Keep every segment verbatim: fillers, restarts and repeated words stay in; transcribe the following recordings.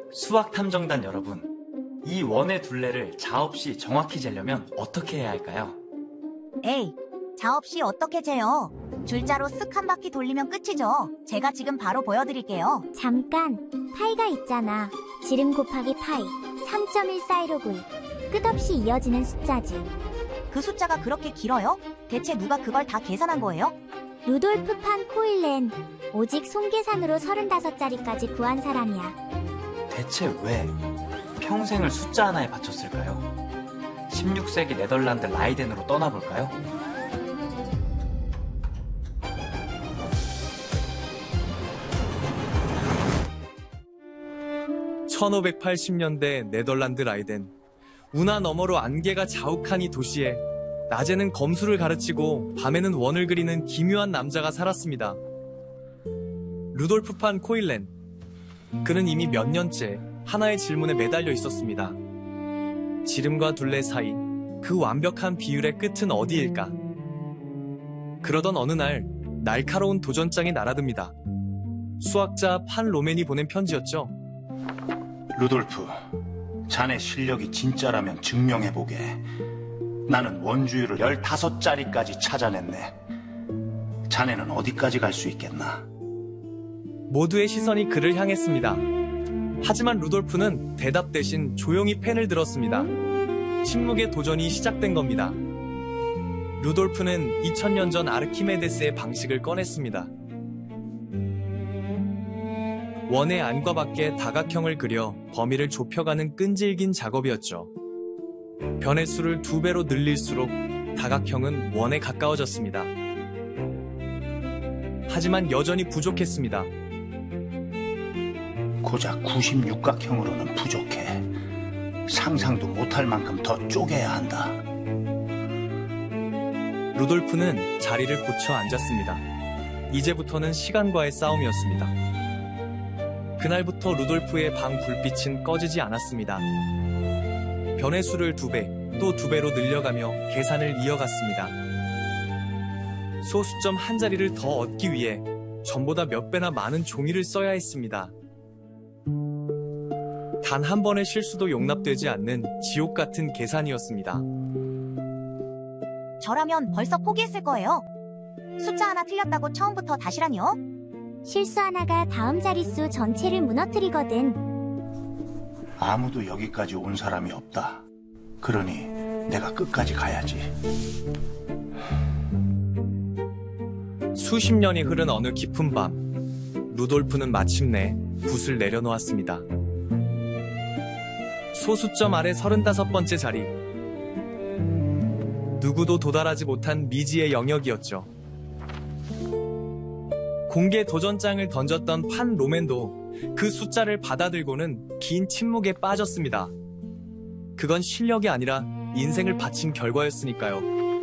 수학탐정단 여러분, 이 원의 둘레를 자 없이 정확히 재려면 어떻게 해야 할까요? 에이, 자 없이 어떻게 재요? 줄자로 쓱 한 바퀴 돌리면 끝이죠. 제가 지금 바로 보여드릴게요. 잠깐, 파이가 있잖아. 지름 곱하기 파이, 삼 점 일사일오구이. 끝없이 이어지는 숫자지. 그 숫자가 그렇게 길어요? 대체 누가 그걸 다 계산한 거예요? 루돌프 판 코일렌. 오직 손계산으로 서른다섯 자리까지 구한 사람이야. 대체 왜 평생을 숫자 하나에 바쳤을까요? 십육 세기 네덜란드 라이덴으로 떠나볼까요? 천오백팔십 년대 네덜란드 라이덴. 운하 너머로 안개가 자욱한 이 도시에 낮에는 검수를 가르치고 밤에는 원을 그리는 기묘한 남자가 살았습니다. 루돌프 판 코일렌. 그는 이미 몇 년째 하나의 질문에 매달려 있었습니다. 지름과 둘레 사이 그 완벽한 비율의 끝은 어디일까? 그러던 어느 날 날카로운 도전장이 날아듭니다. 수학자 판 로맨이 보낸 편지였죠. 루돌프, 자네 실력이 진짜라면 증명해보게. 나는 원주율을 열다섯 자리까지 찾아냈네. 자네는 어디까지 갈 수 있겠나? 모두의 시선이 그를 향했습니다. 하지만 루돌프는 대답 대신 조용히 펜을 들었습니다. 침묵의 도전이 시작된 겁니다. 루돌프는 이천 년 전 아르키메데스의 방식을 꺼냈습니다. 원의 안과 밖에 다각형을 그려 범위를 좁혀가는 끈질긴 작업이었죠. 변의 수를 두 배로 늘릴수록 다각형은 원에 가까워졌습니다. 하지만 여전히 부족했습니다. 고작 구십육각형으로는 부족해. 상상도 못할 만큼 더 쪼개야 한다. 루돌프는 자리를 고쳐 앉았습니다. 이제부터는 시간과의 싸움이었습니다. 그날부터 루돌프의 방 불빛은 꺼지지 않았습니다. 변의 수를 두 배, 또 두 배로 늘려가며 계산을 이어갔습니다. 소수점 한 자리를 더 얻기 위해 전보다 몇 배나 많은 종이를 써야 했습니다. 단 한 번의 실수도 용납되지 않는 지옥 같은 계산이었습니다. 저라면 벌써 포기했을 거예요. 숫자 하나 틀렸다고 처음부터 다시라니요? 실수 하나가 다음 자릿수 전체를 무너뜨리거든. 아무도 여기까지 온 사람이 없다. 그러니 내가 끝까지 가야지. 수십 년이 흐른 어느 깊은 밤, 루돌프는 마침내 붓을 내려놓았습니다. 소수점 아래 서른다섯 번째 자리. 누구도 도달하지 못한 미지의 영역이었죠. 공개 도전장을 던졌던 판 로맨도 그 숫자를 받아들고는 긴 침묵에 빠졌습니다. 그건 실력이 아니라 인생을 바친 결과였으니까요.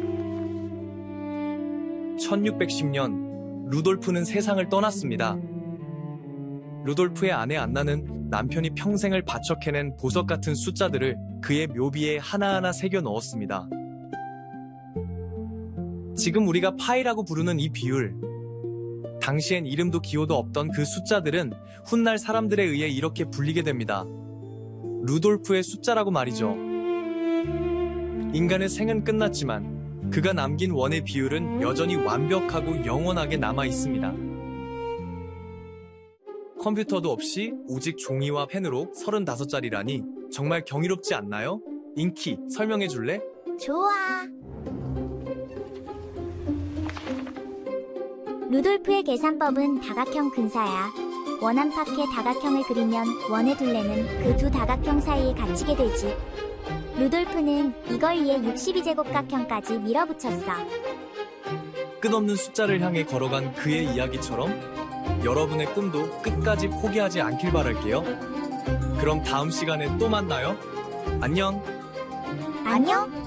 천육백십 년, 루돌프는 세상을 떠났습니다. 루돌프의 아내 안나는 남편이 평생을 바쳐캐낸 보석 같은 숫자들을 그의 묘비에 하나하나 새겨 넣었습니다. 지금 우리가 파이라고 부르는 이 비율, 당시엔 이름도 기호도 없던 그 숫자들은 훗날 사람들에 의해 이렇게 불리게 됩니다. 루돌프의 숫자라고 말이죠. 인간의 생은 끝났지만 그가 남긴 원의 비율은 여전히 완벽하고 영원하게 남아 있습니다. 컴퓨터도 없이 오직 종이와 펜으로 서른다섯 자리라니 정말 경이롭지 않나요? 인키, 설명해 줄래? 좋아. 루돌프의 계산법은 다각형 근사야. 원 안팎의 다각형을 그리면 원의 둘레는 그 두 다각형 사이에 갇히게 되지. 루돌프는 이걸 위해 육십이 제곱각형까지 밀어붙였어. 끝없는 숫자를 향해 걸어간 그의 이야기처럼 여러분의 꿈도 끝까지 포기하지 않길 바랄게요. 그럼 다음 시간에 또 만나요. 안녕. 안녕.